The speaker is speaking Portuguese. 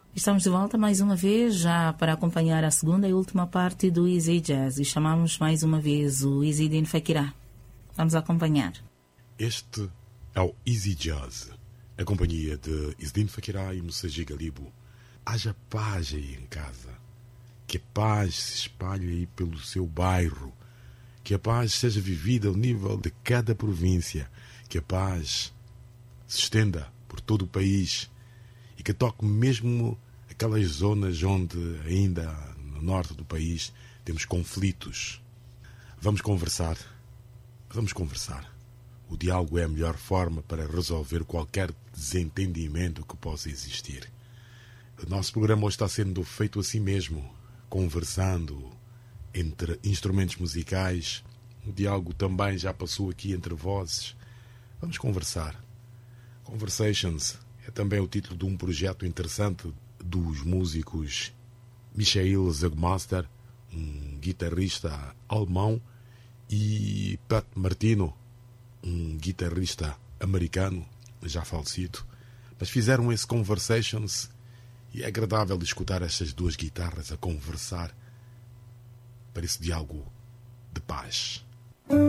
Estamos de volta mais uma vez, já para acompanhar a segunda e última parte do Easy Jazz. E chamamos mais uma vez o Izzydine Fakirah. Vamos acompanhar. Este é o Easy Jazz, a companhia de Izzydine Fakirah e Moussagi Galibo. Haja paz aí em casa, que a paz se espalhe aí pelo seu bairro, que a paz seja vivida ao nível de cada província, que a paz se estenda por todo o país e que toque mesmo aquelas zonas onde ainda no norte do país temos conflitos. Vamos conversar. O diálogo é a melhor forma para resolver qualquer desentendimento que possa existir. O nosso programa hoje está sendo feito assim mesmo, conversando entre instrumentos musicais. O diálogo também já passou aqui entre vozes. Vamos conversar. Conversations é também o título de um projeto interessante dos músicos Michael Zugmaster, um guitarrista alemão, e Pat Martino, um guitarrista americano, já falecido. Mas fizeram esse Conversations e é agradável escutar estas duas guitarras a conversar para esse diálogo de paz.